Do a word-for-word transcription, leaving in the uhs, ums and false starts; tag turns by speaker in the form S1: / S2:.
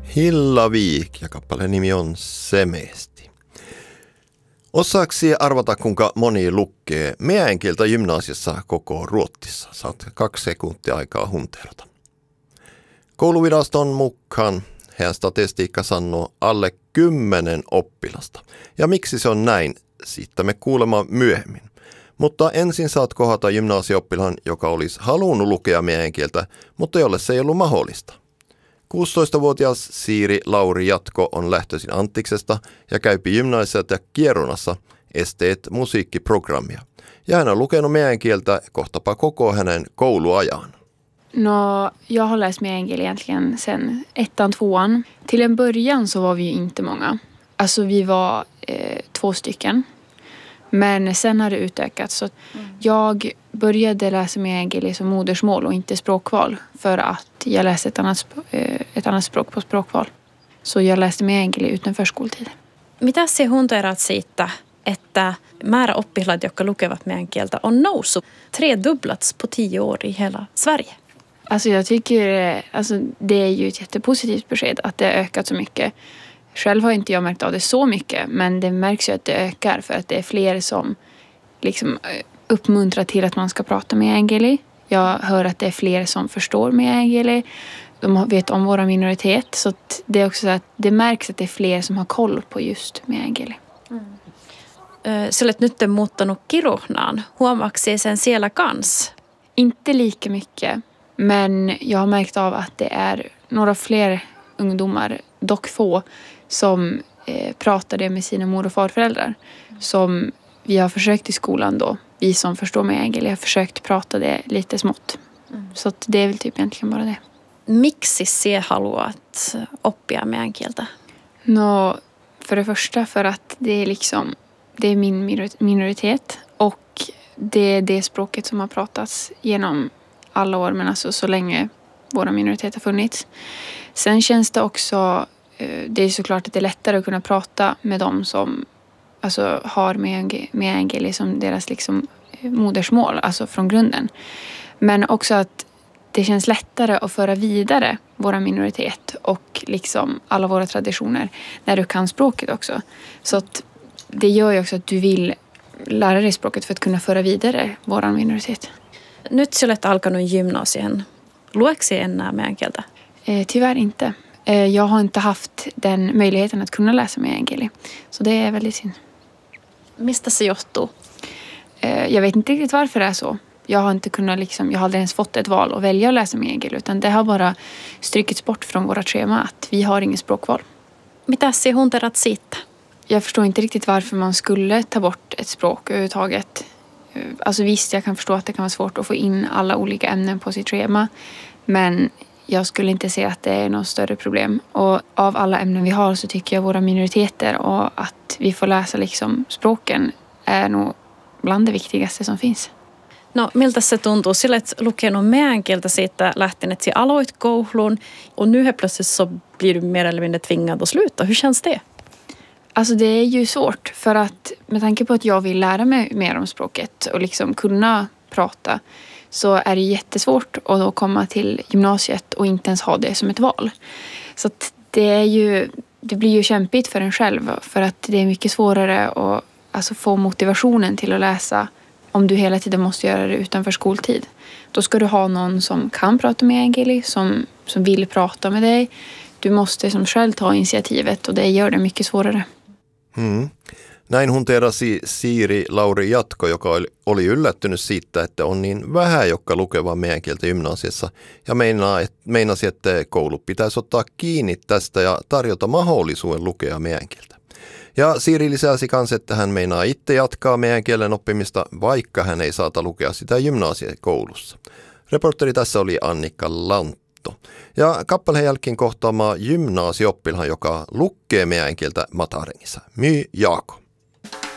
S1: Hillavik ja kappaleen nimi on Semesti. Osaaksi arvata, kuinka moni lukee meidän kieltä gymnasiassa koko Ruotsissa? Saat kaksi sekuntia aikaa hunterata. Kouluviraston mukaan heidän statistiikka sanoo alle kymmenen oppilasta. Ja miksi se on näin, siitä me kuulemme myöhemmin. Mutta ensin saat kohdata gymnasioppilaan, joka olisi halunnut lukea meidän kieltä, mutta jolle se ei ollut mahdollista. kuusitoistavuotias Siiri Lauri Jatko on lähtöisin Anttiksesta ja käypi gymnasiat ja Kierunassa esteet musiikkiprogrammia. Ja hän on lukenut meidän kieltä kohtapa koko hänen kouluajan.
S2: No, jag har läst meänkieli egentligen sen ettan, tvåan. Till en början så var vi ju inte många. Alltså vi var eh, två stycken. Men sen har det utökats. Så mm. Jag började läsa meänkieli som modersmål och inte språkval. För att jag läste ett annat, eh, ett annat språk på språkval. Så jag läste meänkieli utanför skoltid.
S3: Mitä se huntoerat siitä, että määrä oppilaat, jotka lukevat meidän kieltä, on noussut tredubblats på tio år i hela Sverige?
S2: Alltså jag tycker, alltså det är ju ett jättepositivt besked att det har ökat så mycket. Själv har inte jag märkt av det så mycket, men det märks ju att det ökar för att det är fler som liksom uppmuntrar till att man ska prata meänkieli. Jag hör att det är fler som förstår meänkieli. De vet om våra minoritet, så att det är också så att det märks att det är fler som har koll på just meänkieli.
S3: Mm. Sä olet nyt muuttanut Kiruhnaan. Huomaatko sen siellä kans?
S2: Inte lika mycket, men jag har märkt av att det är några fler ungdomar, dock få, som eh, pratade med sina mor- och farföräldrar. Som vi har försökt i skolan då. Vi som förstår meänkieli har försökt prata det lite smått. Mm. Så att det är väl typ egentligen bara det.
S3: Miksi sinä haluat oppia meidän kieltä?
S2: No, för det första för att det är liksom, det är min minoritet. Och det är det språket som har pratats genom alla år, men alltså så länge våra minoriteter har funnits. Sen känns det också, det är såklart att det är lättare att kunna prata med dem som alltså, har meänkieli som deras liksom modersmål, alltså från grunden. Men också att det känns lättare att föra vidare våra minoritet och liksom alla våra traditioner när du kan språket också. Så att det gör ju också att du vill lära dig språket för att kunna föra vidare våran minoritet.
S3: Nyt sä olet alkanut gymnasien. Lueeko sinä enää meidän kieltä?
S2: Eh, tyvärr inte. Eh, jag har inte haft den möjligheten att kunna läsa meänkieli. Så det är väldigt synd.
S3: Mistä se johtuu?
S2: Eh, jag vet inte riktigt varför det är så. Jag har inte kunnat liksom, jag har aldrig ens fått ett val att välja att läsa meänkieli, utan det har bara strykits bort från våra schema att vi har ingen språkval.
S3: Mitä sinä hunterat siitä?
S2: Jag förstår inte riktigt varför man skulle ta bort ett språk överhuvudtaget. Alltså visst, jag kan förstå att det kan vara svårt att få in alla olika ämnen på sitt schema. Men jag skulle inte se att det är något större problem. Och av alla ämnen vi har så tycker jag våra minoriteter och att vi får läsa liksom språken är nog bland det viktigaste som finns.
S3: No, miltä se tuntuu? Sillä et lukenut meidän kieltä siitä lähtien, että sinä aloit koulun och nu helt plötsligt så blir du mer eller mindre tvingad att sluta. Hur känns det?
S2: Alltså det är ju svårt, för att med tanke på att jag vill lära mig mer om språket och liksom kunna prata, så är det jättesvårt att då komma till gymnasiet och inte ens ha det som ett val. Så att det är ju, det blir ju kämpigt för en själv, för att det är mycket svårare att alltså få motivationen till att läsa om du hela tiden måste göra det utanför skoltid. Då ska du ha någon som kan prata meänkieli, som, som vill prata med dig. Du måste som själv ta initiativet och det gör det mycket svårare.
S1: Hmm. Näin hunterasi Siiri Lauri Jatko, joka oli, oli yllättynyt siitä, että on niin vähän, jotka lukevat meidän kieltä gymnasiassa. Ja meinaa, et, meinasi, että koulu pitäisi ottaa kiinni tästä ja tarjota mahdollisuuden lukea meidän kieltä. Ja Siiri lisäsi kanssa, että hän meinaa itse jatkaa meidän kielen oppimista, vaikka hän ei saata lukea sitä gymnasiekoulussa. Reporteri tässä oli Annika Lantto. Ja kappaleen jälkeen kohtaamaan gymnasioppilaan, joka lukee meidän kieltä Matarengissa. My Jaako.